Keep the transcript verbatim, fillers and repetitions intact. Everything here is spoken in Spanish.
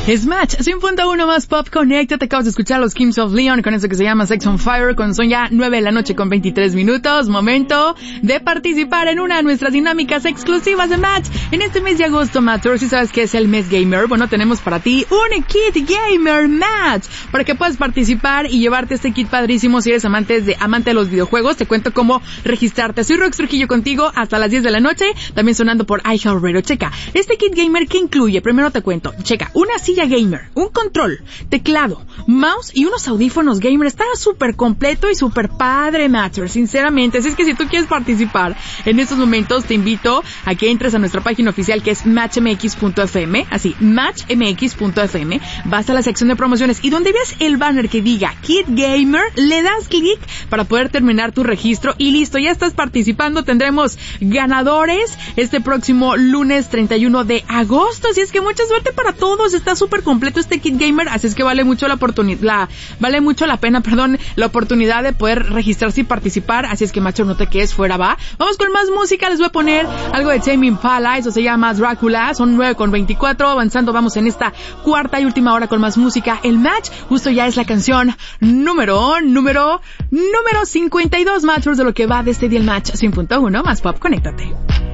Es Match, cien punto uno más Pop Connect. Te acabas de escuchar los Kings of Leon con eso que se llama Sex on Fire, cuando son ya nueve de la noche con veintitrés minutos. Momento de participar en una de nuestras dinámicas exclusivas de Match. En este mes de agosto, Matter, si sabes que es el mes gamer, bueno, tenemos para ti un kit gamer Match, para que puedas participar y llevarte este kit padrísimo si eres amante de, amante de los videojuegos. Te cuento cómo registrarte. Soy Rox Trujillo contigo hasta las diez de la noche, también sonando por iHeartRadio. Checa, este kit gamer, ¿qué incluye? Primero te cuento, checa, una silla gamer, un control, teclado, mouse y unos audífonos gamer. Está súper completo y súper padre, Matter, sinceramente. Así es que si tú quieres participar en estos momentos, te invito a que entres a nuestra página oficial, que es match m x punto f m, así, match m x punto f m, vas a la sección de promociones y donde veas el banner que diga Kit Gamer, le das clic para poder terminar tu registro y listo, ya estás participando. Tendremos ganadores este próximo lunes treinta y uno de agosto, así es que mucha suerte para todos. Está súper completo este Kit Gamer, así es que vale mucho la oportunidad, la, vale mucho la pena, perdón, la oportunidad de poder registrarse y participar, así es que macho, no te quedes fuera, va. Vamos con más música, les voy a poner algo de Tame Impala, eso se llama Drácula, son nueve con veinticuatro, avanzando, vamos en esta cuarta y última hora con más música. El Match, justo ya es la canción número, número, número cincuenta y dos, Matchers, de lo que va de este día el Match cien punto uno más Pop, conéctate.